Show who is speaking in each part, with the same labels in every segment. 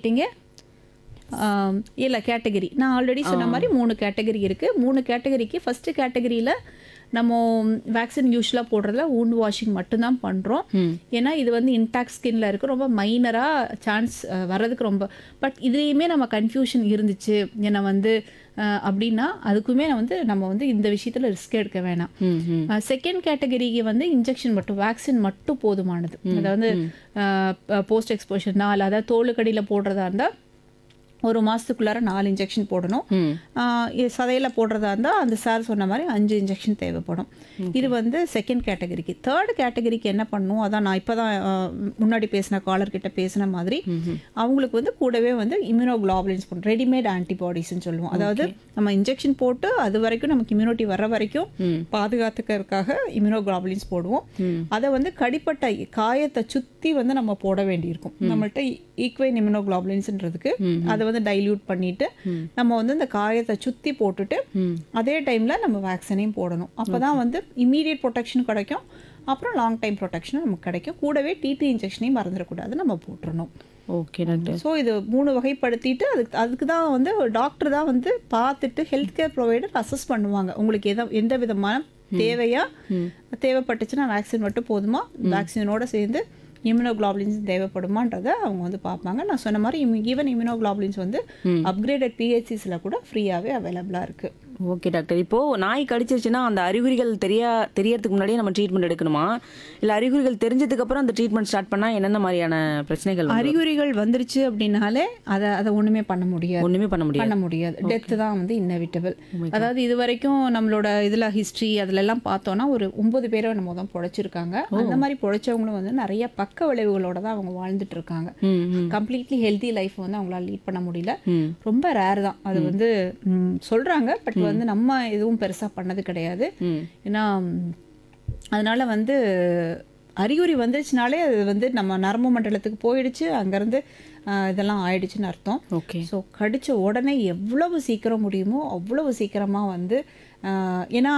Speaker 1: கேட்டீங்க? இல்லை கேட்டகரி. நான் ஆல்ரெடி சொன்ன மாதிரி 3 கேட்டகரி இருக்குது. 3 கேட்டகரிக்கு ஃபஸ்ட்டு கேட்டகரியில் நம்ம வேக்சின் யூஸ்வலாக போடுறதுல wound வாஷிங் மட்டும்தான் பண்ணுறோம். ஏன்னா இது வந்து இன்டாக்ட் ஸ்கின்ல இருக்குது, ரொம்ப மைனராக சான்ஸ் வர்றதுக்கு ரொம்ப. பட் இதுலேயுமே நம்ம கன்ஃபியூஷன் இருந்துச்சு ஏன்னா வந்து அப்படின்னா அதுக்குமே நம்ம வந்து இந்த விஷயத்தில் ரிஸ்க் எடுக்க வேணாம். செகண்ட் கேட்டகரிக்கு வந்து இன்ஜெக்ஷன் மட்டும், வேக்சின் மட்டும் போதுமானது. அதாவது போஸ்ட் எக்ஸ்போஷர் 4, அதாவது தோலுக்கடியில் போடுறதா இருந்தால் 1 மாதத்துக்குள்ளார 4 இன்ஜெக்ஷன் போடணும். சதையில் போடுறதா இருந்தால் அந்த சார் சொன்ன மாதிரி 5 இன்ஜெக்ஷன் தேவைப்படும். இது வந்து செகண்ட் கேட்டகரிக்கு. தேர்ட் கேட்டகரிக்கு என்ன பண்ணணும், அதான் நான் இப்போ தான் முன்னாடி பேசின காலர்கிட்ட பேசின மாதிரி அவங்களுக்கு வந்து கூடவே வந்து இம்யூனோகுளோபுலின்ஸ் போடணும். ரெடிமேட் ஆன்டிபாடிஸ்ன்னு சொல்லுவோம். அதாவது நம்ம இன்ஜெக்ஷன் போட்டு அது வரைக்கும் நமக்கு இம்யூனிட்டி வர்ற வரைக்கும் பாதுகாத்துக்கிறதுக்காக இம்யூனோகுளோபுலின்ஸ் போடுவோம். அதை வந்து கடிப்பட்ட காயத்தை சுற்றி வந்து நம்ம போட வேண்டியிருக்கும். நம்மள்ட்ட ஈக்வைன் இம்யூனோகுளோபுலின்ஸ்ன்றதுக்கு அதை வந்து டைல்யூட் பண்ணிட்டு நம்ம வந்து இந்த காயத்தை சுற்றி போட்டுட்டு அதே டைமில் நம்ம வேக்சினையும் போடணும். அப்போ தான் வந்து இம்மீடியட் ப்ரொடெக்ஷன் கிடைக்கும், அப்புறம் லாங் டைம் ப்ரொடெக்ஷனும் நமக்கு கிடைக்கும். கூடவே டிடி இன்ஜெக்ஷனையும் மறந்துடக்கூடாது, நம்ம போட்டுடணும்.
Speaker 2: Okay doctor.
Speaker 1: ஸோ இது 3 வகைப்படுத்திட்டு அதுக்கு தான் வந்து டாக்டர் தான் வந்து பார்த்துட்டு ஹெல்த் கேர் ப்ரொவைடர் அசஸ் பண்ணுவாங்க. உங்களுக்கு எந்த விதமான தேவைப்பட்டுச்சுன்னா வேக்சின் மட்டும் போதுமா, வேக்சினோட சேர்ந்து இம்யூனோகுளோபுலின்ஸ் தேவைப்படுமான்றதை அவங்க வந்து பார்ப்பாங்க. நான் சொன்ன மாதிரி ஈவன் இம்யூனோகுளோபுலின்ஸ் வந்து அப்கிரேடட் பிஹெச்சிஸில் கூட ஃப்ரீயாகவே அவைலபிளாக இருக்குது.
Speaker 2: Okay doctor. இப்போது நாய் கடிச்சிருச்சுன்னா அந்த அறிகுறிகள் தெரியறதுக்கு முன்னாடியே நம்ம ட்ரீட்மெண்ட் எடுக்கணுமா, இல்லை அறிகுறிகள் தெரிஞ்சதுக்கப்புறம் அந்த ட்ரீட்மெண்ட் ஸ்டார்ட் பண்ணால் என்னென்ன மாதிரியான பிரச்சனைகள்?
Speaker 1: அறிகுறிகள் வந்துருச்சு அப்படின்னாலே அதை ஒன்றுமே பண்ண முடியாது. டெத்து தான் வந்து இன்னெவிட்டபிள். அதாவது இது வரைக்கும் நம்மளோட இதில் ஹிஸ்ட்ரி அதிலெல்லாம் பார்த்தோன்னா ஒரு 9 பேரை நம்ம தான் பொழைச்சிருக்காங்க. அந்த மாதிரி பொழைச்சவங்களும் வந்து நிறைய பக்க விளைவுகளோட தான் அவங்க வாழ்ந்துட்டு இருக்காங்க. கம்ப்ளீட்லி ஹெல்தி லைஃப் வந்து அவங்களால லீட் பண்ண முடியல. ரொம்ப ரேர் தான் அது வந்து சொல்கிறாங்க. பட் வந்து நம்ம எதுவும் பெருசாக பண்ணது கிடையாது. ஏன்னா அதனால வந்து அறிகுறி வந்துருச்சுனாலே அது வந்து நம்ம நரம்பு மண்டலத்துக்கு போயிடுச்சு, அங்கேருந்து இதெல்லாம் ஆயிடுச்சுன்னு அர்த்தம்.
Speaker 2: ஓகே.
Speaker 1: ஸோ கடித்த உடனே எவ்வளவு சீக்கிரம் முடியுமோ அவ்வளவு சீக்கிரமாக வந்து ஏன்னா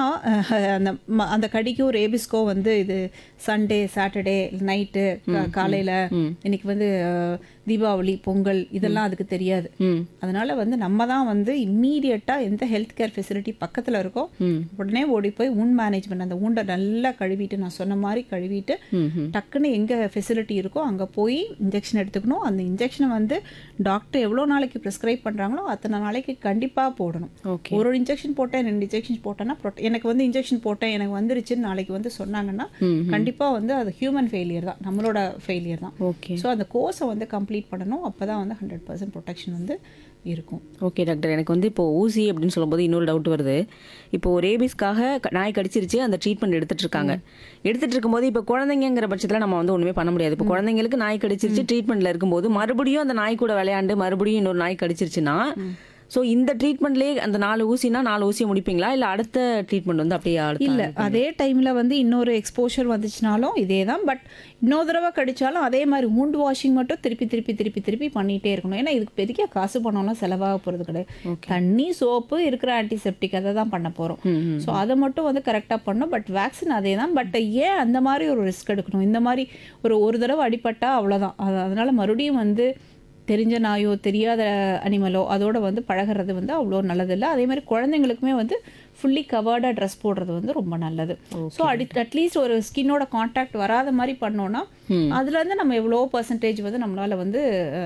Speaker 1: அந்த கடிக்கும் ரேபிஸ்கோ வந்து இது சண்டே சாட்டர்டே நைட்டு காலையில் இன்னைக்கு வந்து தீபாவளி பொங்கல் இதெல்லாம் அதுக்கு தெரியாது. அதனால வந்து நம்ம தான் வந்து இம்மீடியட்டாக எந்த ஹெல்த் கேர் ஃபெசிலிட்டி பக்கத்தில் இருக்கோ உடனே ஓடி போய் மேனேஜ்மெண்ட் அந்த ஊண்டை நல்லா கழுவிட்டு, நான் சொன்ன மாதிரி கழுவிட்டு டக்குன்னு எங்கே ஃபெசிலிட்டி இருக்கோ அங்கே போய் இன்ஜெக்ஷன் எடுத்துக்கணும். அந்த இன்ஜெக்ஷனை வந்து டாக்டர் எவ்வளோ நாளைக்கு ப்ரிஸ்கிரைப் பண்ணுறாங்களோ அத்தனை நாளைக்கு கண்டிப்பாக போடணும். ஒரு இன்ஜெக்ஷன் போட்டேன் 2 இன்ஜெக்ஷன் போட்டேன்னா எனக்கு வந்து இன்ஜெக்ஷன் போட்டேன் எனக்கு வந்துருச்சுன்னு நாளைக்கு வந்து சொன்னாங்கன்னா கண்டிப்பாக வந்து அது ஹியூமன் ஃபெயிலியர் தான், நம்மளோட ஃபெயிலியர் தான்.
Speaker 2: ஓகே.
Speaker 1: ஸோ அந்த கோர்ஸை வந்து கம்ப்ளீட் பண்ணணும். அப்போ தான் வந்து 100% ப்ரொடெக்ஷன் வந்து இருக்கும்.
Speaker 2: Okay doctor. எனக்கு வந்து இப்போ ஊசி அப்படின்னு சொல்லும்போது இன்னொரு டவுட் வருது. இப்போ ரேபிஸ்க்காக நாய் கடிச்சிருச்சு, அந்த ட்ரீட்மெண்ட் எடுத்துட்டு இருக்கும்போது இப்போ குழந்தைங்கிற பட்சத்தில் நம்ம வந்து ஒன்றுமே பண்ண முடியாது. இப்போ குழந்தைங்களுக்கு நாய் கடிச்சிருச்சு, ட்ரீட்மெண்ட்டில் இருக்கும்போது மறுபடியும் அந்த நாய் கூட விளையாண்டு மறுபடியும் இன்னொரு நாய் கடிச்சிருச்சுன்னா ஸோ இந்த ட்ரீட்மெண்ட்லேயே அந்த 4 ஊசினா 4 ஊசியை முடிப்பீங்களா, இல்லை அடுத்த ட்ரீட்மெண்ட் வந்து அப்படியே
Speaker 1: இல்லை அதே டைமில் வந்து இன்னொரு எக்ஸ்போஷர் வந்துச்சுனாலும் இதே தான். பட் இன்னொரு தடவை கடிச்சாலும் அதே மாதிரி wound வாஷிங் மட்டும் திருப்பி பண்ணிகிட்டே இருக்கணும். ஏன்னா இதுக்கு பெரிய காசு பணம்லாம் செலவாக போகிறது கிடையாது. தண்ணி சோப்பு இருக்கிற ஆன்டிசெப்டிக் அதை தான் பண்ண போகிறோம். ஸோ அதை மட்டும் வந்து கரெக்டாக பண்ணணும். பட் வேக்சின் அதே தான். பட் ஏன் அந்த மாதிரி ஒரு ரிஸ்க் எடுக்கணும்? இந்த மாதிரி ஒரு தடவை அடிப்பட்டா அவ்வளோதான். அதனால மறுபடியும் வந்து தெரிஞ்ச நாயோ தெரியாத அனிமலோ அதோட வந்து பழகிறது வந்து அவ்வளோ நல்லதில்லை. அதே மாதிரி குழந்தைங்களுக்குமே வந்து ஃபுல்லி கவர்டாக ட்ரெஸ் போடுறது வந்து ரொம்ப நல்லது. ஸோ அட்லீஸ்ட் ஒரு ஸ்கின்னோட கான்டாக்ட் வராத மாதிரி பண்ணோன்னா அதுலேருந்து நம்ம எவ்வளோ பர்சன்டேஜ் வந்து நம்மளால் வந்து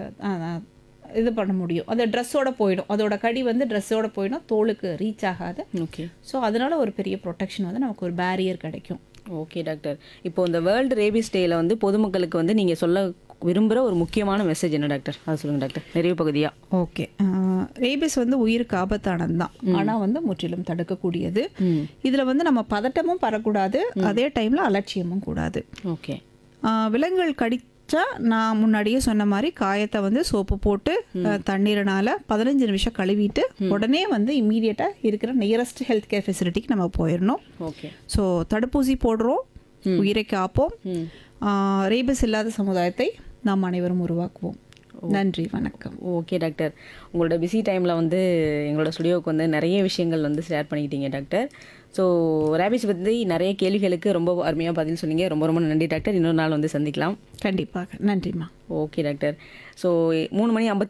Speaker 1: இது பண்ண முடியும். அது ட்ரெஸ்ஸோட போயிடும், அதோட கடி வந்து ட்ரெஸ்ஸோட போயிடும், தோலுக்கு ரீச் ஆகாது.
Speaker 2: ஓகே.
Speaker 1: ஸோ அதனால ஒரு பெரிய ப்ரொடெக்ஷன் வந்து நமக்கு ஒரு பேரியர் கிடைக்கும்.
Speaker 2: Okay doctor. இப்போ இந்த வேர்ல்டு ரேபிஸ் டேயில் வந்து பொதுமக்களுக்கு வந்து நீங்கள் சொல்ல விரும்புகிற ஒரு முக்கியமான மெசேஜ் என்ன டாக்டர், அதை சொல்லுங்கள் டாக்டர் நிறைய பகுதியாக.
Speaker 1: ஓகே. ரேபிஸ் வந்து உயிருக்கு ஆபத்தானது தான், ஆனால் வந்து முற்றிலும் தடுக்கக்கூடியது. இதில் வந்து நம்ம பதட்டமும் பரக்கூடாது, அதே டைமில் அலட்சியமும் கூடாது.
Speaker 2: ஓகே.
Speaker 1: விலங்குகள் கடிச்சா நான் முன்னாடியே சொன்ன மாதிரி காயத்தை வந்து சோப்பு போட்டு தண்ணீரனால 15 நிமிஷம் கழுவிட்டு உடனே வந்து இம்மீடியட்டாக இருக்கிற நியரஸ்ட் ஹெல்த் கேர் ஃபெசிலிட்டிக்கு நம்ம போயிடணும்.
Speaker 2: ஓகே.
Speaker 1: ஸோ தடுப்பூசி போடுறோம், உயிரை காப்போம், ரேபிஸ் இல்லாத சமுதாயத்தை நாம் அனைவரும் உருவாக்குவோம். நன்றி, வணக்கம்.
Speaker 2: Okay doctor. உங்களோட பிஸி டைமில் வந்து எங்களோட ஸ்டுடியோவுக்கு வந்து நிறைய விஷயங்கள் வந்து ஷேர் பண்ணிக்கிட்டீங்க டாக்டர். ஸோ ரேபிஸ் பற்றி நிறைய கேள்விகளுக்கு ரொம்ப அருமையாக பதில் சொன்னீங்க. ரொம்ப ரொம்ப நன்றி டாக்டர். இன்னொரு நாள் வந்து சந்திக்கலாம்.
Speaker 1: கண்டிப்பாக. நன்றிம்மா.
Speaker 2: Okay doctor. ஸோ 3:50